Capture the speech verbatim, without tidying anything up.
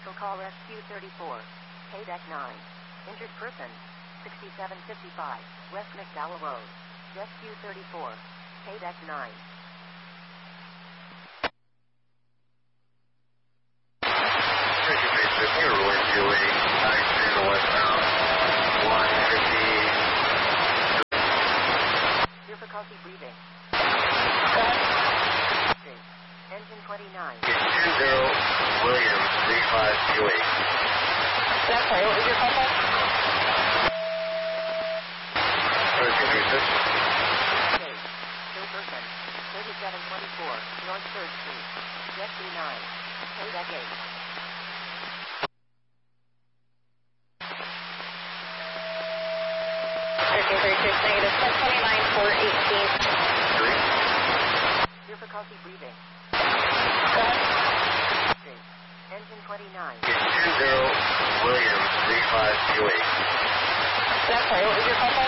Vehicle call S Q thirty-four. K deck nine. Injured person. sixty-seven fifty-five. West McDowell Road. S Q thirty-four. K deck nine. Difficulty breathing. Engine twenty-nine. two zero William three five two eight. That's right. What was your call sign? Okay. Still person. thirty-seven twenty-four. North third Street. Jet three nine. K deck eight. thirteen thirty-six negative ten twenty-nine four eighteen. Difficulty breathing. Go ahead. Engine twenty-nine. two zero William three five two eight. That's right. What was your call sign?